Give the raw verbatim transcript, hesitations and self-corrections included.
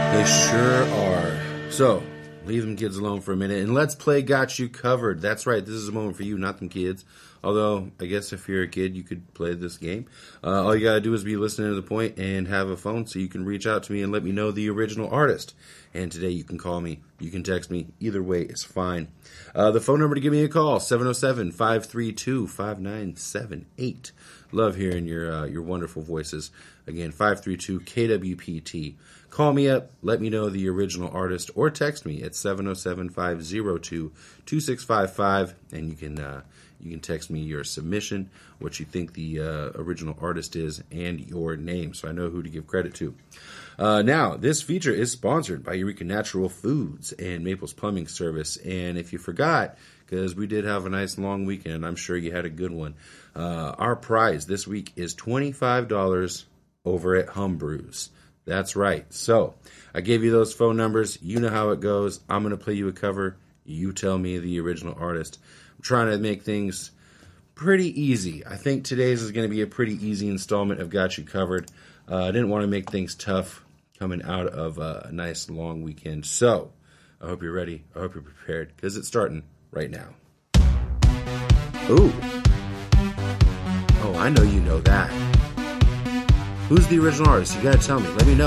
They sure are. So, leave them kids alone for a minute and let's play Got You Covered. That's right, this is a moment for you, not them kids. Although, I guess if you're a kid, you could play this game. Uh, all you gotta do is be listening to the point and have a phone so you can reach out to me and let me know the original artist. And today you can call me, you can text me, either way is fine. Uh, the phone number to give me a call, seven oh seven, five three two, five nine seven eight. Love hearing your uh, your wonderful voices. Again, five three two K W P T. Call me up, let me know the original artist, or text me at seven oh seven, five oh two, two six five five, and you can uh, you can text me your submission, what you think the uh, original artist is, and your name, so I know who to give credit to. Uh, now, this feature is sponsored by Eureka Natural Foods and Maples Plumbing Service, and if you forgot, because we did have a nice long weekend, I'm sure you had a good one, uh, our prize this week is twenty-five dollars over at Humbrews. That's right. So, I gave you those phone numbers. You know how it goes. I'm going to play you a cover. You tell me the original artist. I'm trying to make things pretty easy. I think today's is going to be a pretty easy installment of Got You Covered. Uh, I didn't want to make things tough coming out of uh, a nice long weekend. So, I hope you're ready. I hope you're prepared, because it's starting right now. Ooh. Oh, I know you know that. Who's the original artist? You gotta tell me. Let me know.